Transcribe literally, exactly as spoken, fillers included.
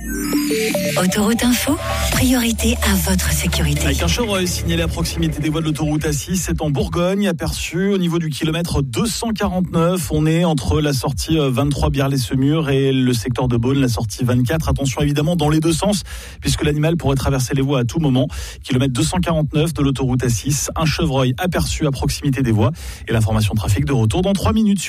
Autoroute Info, priorité à votre sécurité. Avec un chevreuil signalé à proximité des voies de l'autoroute A six, c'est en Bourgogne, aperçu au niveau du kilomètre deux cent quarante-neuf. On est entre la sortie vingt-trois Biarlay-Semur et le secteur de Beaune, la sortie vingt-quatre. Attention évidemment dans les deux sens, puisque l'animal pourrait traverser les voies à tout moment. Kilomètre deux cent quarante-neuf de l'autoroute A six, un chevreuil aperçu à proximité des voies. Et l'information trafic de retour dans trois minutes.